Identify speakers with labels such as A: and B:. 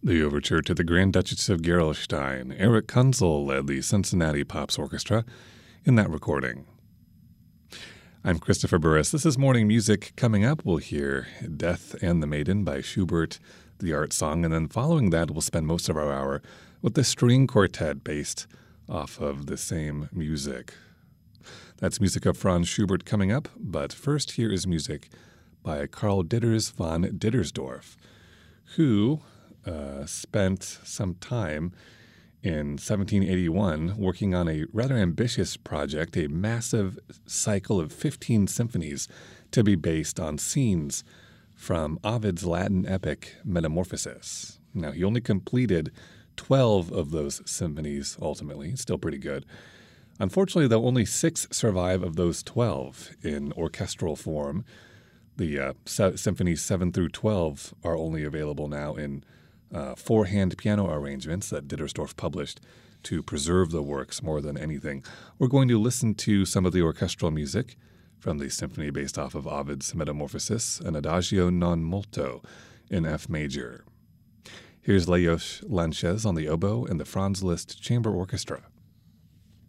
A: The overture to the Grand Duchess of Gerolstein. Eric Kunzel led the Cincinnati Pops Orchestra in that recording. I'm Christopher Burris. This is Morning Music. Coming up, we'll hear Death and the Maiden by Schubert, the art song, and then following that, we'll spend most of our hour with the string quartet based off of the same music. That's music of Franz Schubert coming up, but first here is music by Karl Ditters von Dittersdorf, who spent some time in 1781 working on a rather ambitious project, a massive cycle of 15 symphonies to be based on scenes from Ovid's Latin epic Metamorphoses. Now, he only completed 12 of those symphonies ultimately, still pretty good. Unfortunately, though, only 6 survive of those 12 in orchestral form. The symphonies 7 through 12 are only available now in four-hand piano arrangements that Dittersdorf published to preserve the works more than anything. We're going to listen to some of the orchestral music from the symphony based off of Ovid's Metamorphoses, an Adagio non molto in F major. Here's Lajos Lanches on the oboe and the Franz Liszt Chamber Orchestra.